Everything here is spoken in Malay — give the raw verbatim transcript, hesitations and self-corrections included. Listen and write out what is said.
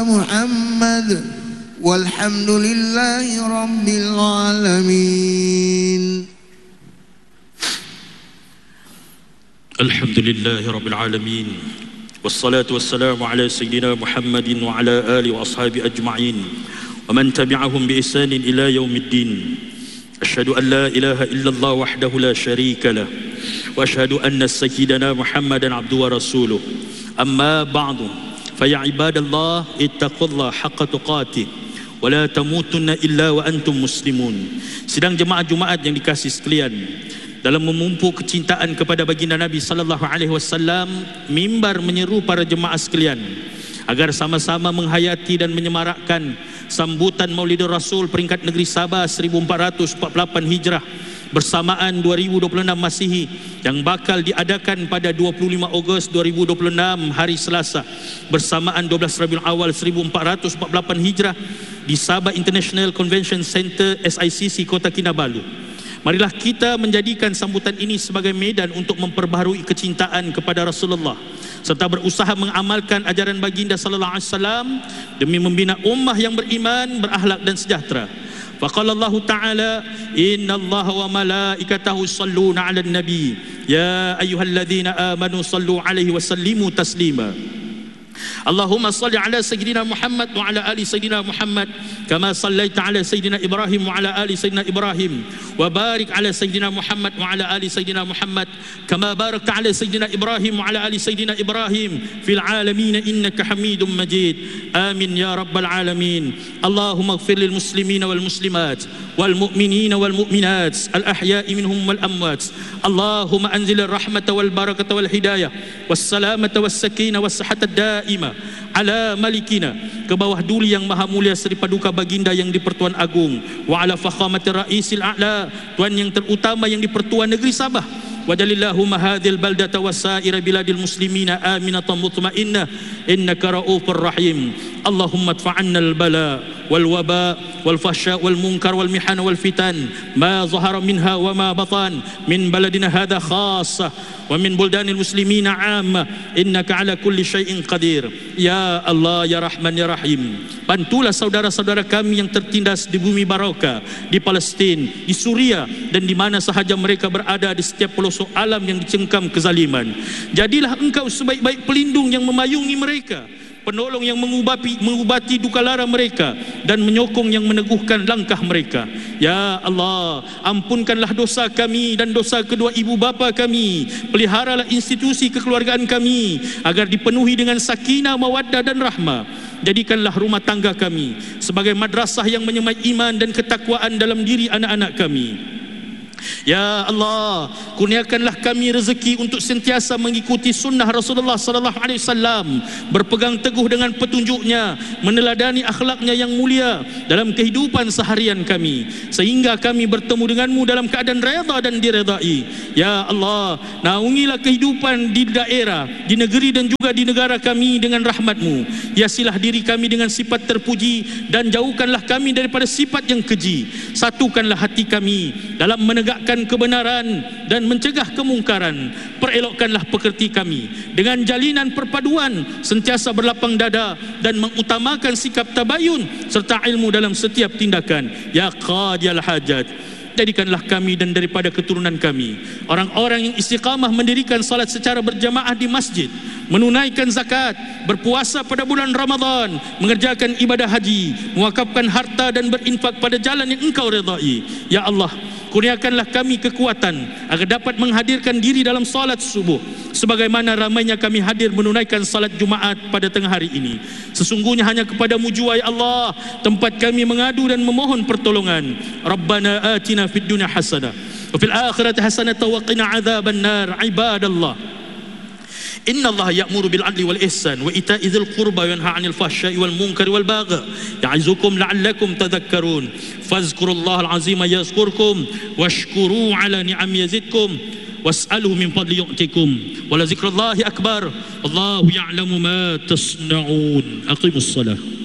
محمد والحمد لله رب العالمين. الحمد لله رب العالمين والصلاة والسلام على سيدنا محمد وعلى آله وأصحابه أجمعين ومن تبعهم بإحسان إلى يوم الدين. أشهد أن لا إله إلا الله وحده لا شريك له وأشهد أن سيدنا محمدا عبده ورسوله. أما بعد فيا عباد الله اتقوا الله حق تقاته ولا تموتن إلا وأنتم مسلمون. Sidang jemaah Jumaat yang dikasihi sekalian, dalam memupuk kecintaan kepada baginda Nabi sallallahu alaihi wasallam, mimbar menyeru para jemaah sekalian agar sama-sama menghayati dan menyemarakkan sambutan Maulidur Rasul peringkat negeri Sabah seribu empat ratus empat puluh lapan Hijrah bersamaan dua ribu dua puluh enam Masihi yang bakal diadakan pada dua puluh lima Ogos dua ribu dua puluh enam hari Selasa bersamaan dua belas Rabiul Awal seribu empat ratus empat puluh lapan Hijrah di Sabah International Convention Center S I C C Kota Kinabalu. Marilah kita menjadikan sambutan ini sebagai medan untuk memperbaharui kecintaan kepada Rasulullah serta berusaha mengamalkan ajaran baginda sallallahu alaihi wasallam demi membina ummah yang beriman, berakhlak dan sejahtera. Faqala Allah Ta'ala, Inna Allah wa malaikatahu salluna ala nabi ya ayyuhalladzina amanu sallu alaihi wa sallimu taslima. Allahumma salli ala Sayyidina Muhammad wa ala ali Sayyidina Muhammad kama sallaita ala Sayyidina Ibrahim wa ala ali Sayyidina Ibrahim wa barik ala Sayyidina Muhammad wa ala ali Sayyidina Muhammad kama barakta ala Sayyidina Ibrahim wa ala ali Sayyidina Ibrahim fil alamin innaka Hamidum Majid. Amin ya rabbal alamin. Allahumma ighfir lil muslimina wal muslimat wal mu'minina wal mu'minat al ahya'i minhum wal amwat. Allahumma anzil ar-rahmata wal barakata wal hidayah was salamata was sakinah was sihhata daimah ala malikina, ke bawah duli yang maha mulia Seri Paduka Baginda yang di-Pertuan Agung, wa ala fakhamatir raisil a'la, tuan yang terutama yang di-Pertuan Negeri Sabah. Wajalillahumma hadhil baldata wasaira biladil muslimina aminatan mutmainnah innaka raufur rahim. Allahumma adfa'anna al-bala wal waba wal fahsya wal munkar wal mihan wal fitan ma zahara minha wa ma batan min baladina hadha khassah wa min buldanil muslimina 'amma innaka ala kulli syai'in qadir. Ya Allah ya Rahman ya Rahim, bantulah saudara-saudara kami yang tertindas di bumi Barokah, di Palestin, di Suria dan di mana sahaja mereka berada di setiap pelosok alam yang dicengkam kezaliman. Jadilah engkau sebaik-baik pelindung yang memayungi mereka, penolong yang mengubati, mengubati duka lara mereka dan menyokong yang meneguhkan langkah mereka. Ya Allah, ampunkanlah dosa kami dan dosa kedua ibu bapa kami. Peliharalah institusi kekeluargaan kami agar dipenuhi dengan sakinah, mawaddah dan rahmah. Jadikanlah rumah tangga kami sebagai madrasah yang menyemai iman dan ketakwaan dalam diri anak-anak kami. Ya Allah, kurniakanlah kami rezeki untuk sentiasa mengikuti sunnah Rasulullah sallallahu alaihi wasallam, berpegang teguh dengan petunjuknya, meneladani akhlaknya yang mulia dalam kehidupan seharian kami, sehingga kami bertemu denganmu dalam keadaan redha dan diredai. Ya Allah, naungilah kehidupan di daerah, di negeri dan juga di negara kami dengan rahmatmu. Hiasilah diri kami dengan sifat terpuji dan jauhkanlah kami daripada sifat yang keji. Satukanlah hati kami dalam menegakkan kebenaran dan mencegah kemungkaran. Perelokkanlah pekerti kami dengan jalinan perpaduan, sentiasa berlapang dada dan mengutamakan sikap tabayun serta ilmu dalam setiap tindakan. Ya Qadiyal Hajat, jadikanlah kami dan daripada keturunan kami orang-orang yang istiqamah mendirikan salat secara berjamaah di masjid, menunaikan zakat, berpuasa pada bulan Ramadan, mengerjakan ibadah haji, mewakafkan harta dan berinfak pada jalan yang engkau redai. Ya Allah, kurniakanlah kami kekuatan agar dapat menghadirkan diri dalam salat subuh sebagaimana ramainya kami hadir menunaikan salat Jumaat pada tengah hari ini. Sesungguhnya hanya kepadamu jua ya Allah tempat kami mengadu dan memohon pertolongan. Rabbana atina fid dunya hasanah wa fil akhirati hasanah wa qina adzaban nar. Ibadallah, Inna Allah ya'muru bil adli wal ihsan wa ita'i dzil qurba wa yanha 'anil fahsya'i wal munkari wal baghi ya'izukum la'allakum tadhakkarun. Fazkurullahal 'azima yazkurkum washkuru 'ala ni'ami yazidkum was'aluhu min fadli yu'tikum wa la dzikrullahi akbar. Wallahu ya'lamu ma tasna'un. Aqimus shalah.